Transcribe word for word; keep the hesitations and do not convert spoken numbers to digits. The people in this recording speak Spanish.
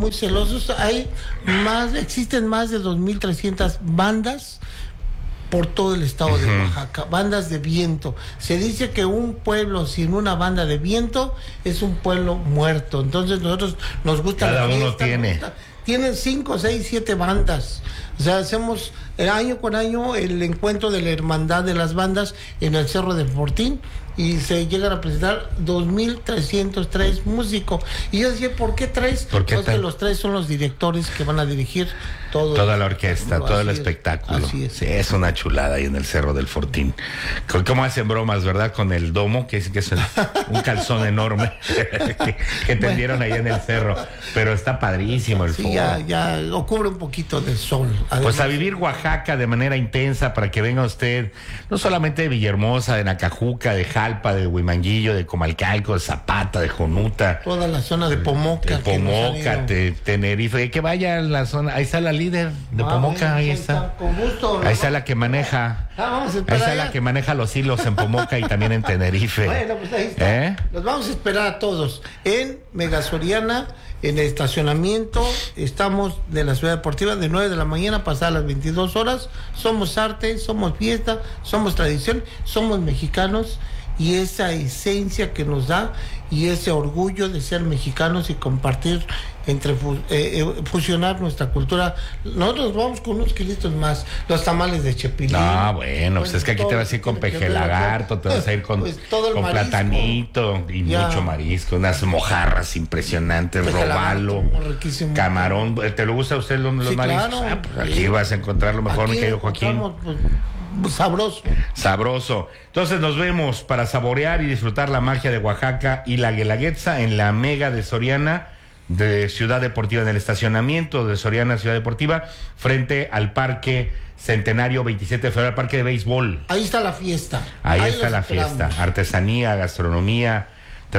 muy celosos. Hay más, existen más de dos mil trescientas bandas por todo el estado uh-huh. de Oaxaca, bandas de viento. Se dice que un pueblo sin una banda de viento es un pueblo muerto. Entonces nosotros nos gusta cada la uno fiesta, tiene gusta, tienen cinco, seis, siete bandas. O sea, hacemos el año con año el encuentro de la hermandad de las bandas en el Cerro del Fortín y se llegan a presentar dos mil trescientos tres músicos. Y yo decía, ¿por qué tres? ¿Por qué Porque los tres son los directores que van a dirigir todo toda el la orquesta, todo el espectáculo. Así es. Sí, es una chulada ahí en el Cerro del Fortín. ¿Cómo hacen bromas, verdad? Con el domo, que es, que es un calzón enorme que, que tendieron ahí en el cerro. Pero está padrísimo el sí, fuego. ya, ya lo cubre un poquito del sol. Además, pues a vivir Oaxaca de manera intensa para que venga usted, no solamente de Villahermosa, de Nacajuca, de Jalpa, de Huimanguillo, de Comalcalco, de Zapata, de Jonuta. Toda la zona de Pomoca. De Pomoca, de Tenerife. Que vaya a la zona, ahí está la líder de ah, Pomoca, bueno, ahí está. está. Con gusto. Ahí está la que maneja. Ah, vamos a ahí está allá. La que maneja los hilos en Pomoca y también en Tenerife. Bueno, pues ahí está. ¿Eh? Los vamos a esperar a todos en Mega Soriana, en el estacionamiento. Estamos de la Ciudad Deportiva de nueve de la mañana pasadas las veintidós horas. Somos arte, somos fiesta, somos tradición, somos mexicanos. Y esa esencia que nos da y ese orgullo de ser mexicanos y compartir entre eh, eh, fusionar nuestra cultura. Nosotros vamos con unos kilitos más, los tamales de Chepilín. Ah, bueno, pues es que aquí te vas a ir con peje lagarto, te vas a ir con, pues con platanito y ya. Mucho marisco, unas mojarras impresionantes, robalo, camarón. ¿Te lo gusta a usted los, los sí, mariscos? Claro, ah, pues aquí sí. Vas a encontrar lo mejor, mi querido Joaquín. Pues, sabroso. Sabroso. Entonces nos vemos para saborear y disfrutar la magia de Oaxaca y la Guelaguetza en la Mega de Soriana de Ciudad Deportiva, en el estacionamiento de Soriana Ciudad Deportiva, frente al Parque Centenario veintisiete de febrero, al Parque de Béisbol. Ahí está la fiesta. Ahí, Ahí está la esperamos. Fiesta. Artesanía, gastronomía,